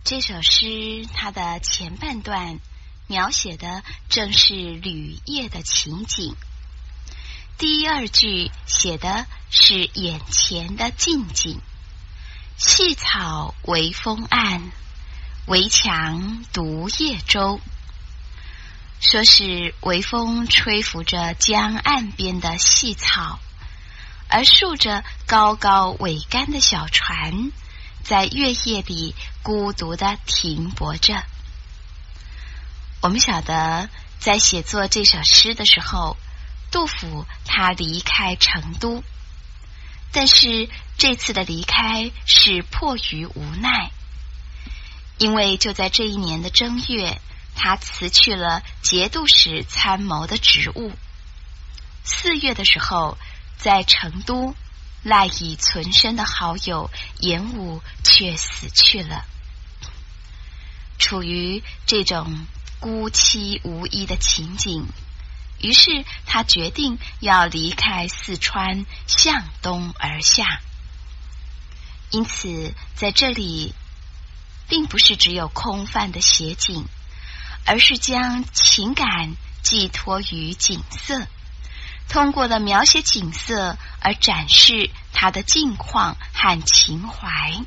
这首诗它的前半段描写的正是旅夜的情景，第二句写的是眼前的近景。细草微风岸，围墙独夜舟。说是微风吹拂着江岸边的细草，而竖着高高桅杆的小船在月夜里孤独地停泊着。我们晓得在写作这首诗的时候，杜甫他离开成都，但是这次的离开是迫于无奈，因为就在这一年的正月，他辞去了节度使参谋的职务。4月的时候，在成都赖以存身的好友严武却死去了。处于这种孤凄无依的情景，于是他决定要离开四川，向东而下。因此在这里并不是只有空泛的写景，而是将情感寄托于景色，通过了描写景色而展示他的境况和情怀。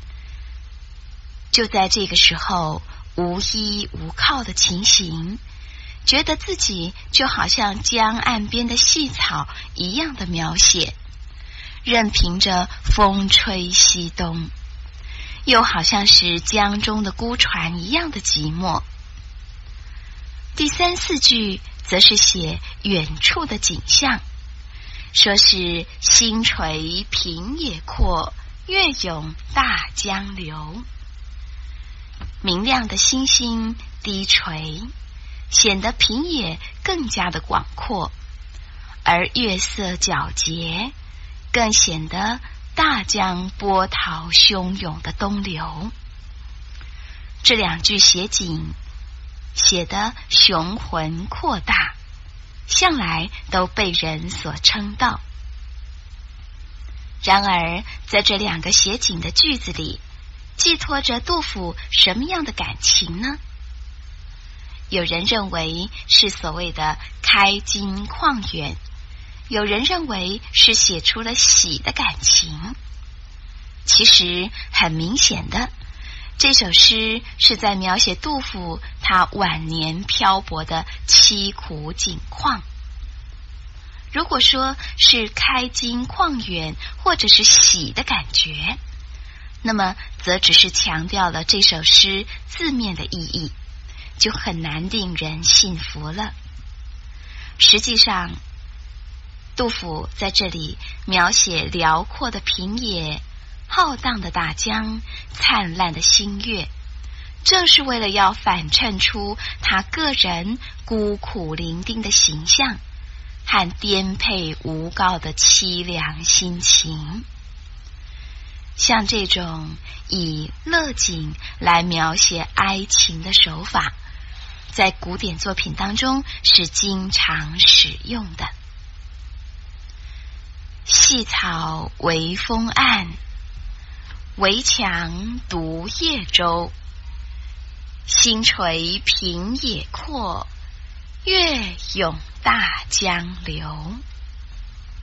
就在这个时候，无依无靠的情形，觉得自己就好像江岸边的细草一样的描写，任凭着风吹西东，又好像是江中的孤船一样的寂寞。第3、4句则是写远处的景象，说是星垂平野阔，月涌大江流。明亮的星星低垂，显得平野更加的广阔，而月色皎洁，更显得大江波涛汹涌的东流。这2句写景写得雄浑阔大，向来都被人所称道。然而在这2个写景的句子里，寄托着杜甫什么样的感情呢？有人认为是所谓的开襟旷远，有人认为是写出了喜的感情。其实很明显的，这首诗是在描写杜甫他晚年漂泊的凄苦景况。如果说是开襟旷远或者是喜的感觉，那么则只是强调了这首诗字面的意义，就很难令人信服了。实际上，杜甫在这里描写辽阔的平野、浩荡的大江、灿烂的星月，正是为了要反衬出他个人孤苦伶仃的形象和颠沛无告的凄凉心情。像这种以乐景来描写哀情的手法，在古典作品当中是经常使用的。细草微风岸，围墙独夜舟。星垂平野阔，月涌大江流。